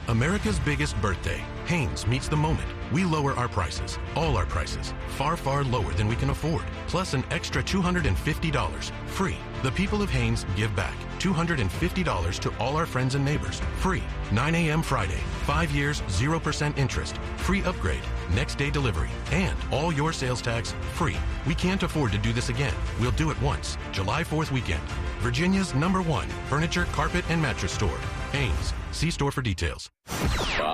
America's biggest birthday. Hanes meets the moment. We lower our prices, all our prices, far, far lower than we can afford. Plus an extra $250, free. The people of Hanes give back. $250 to all our friends and neighbors, free. 9 a.m. Friday, 5 years, 0% interest, free upgrade, next day delivery, and all your sales tax, free. We can't afford to do this again. We'll do it once, July 4th weekend. Virginia's #1 furniture, carpet, and mattress store. Hanes. See store for details.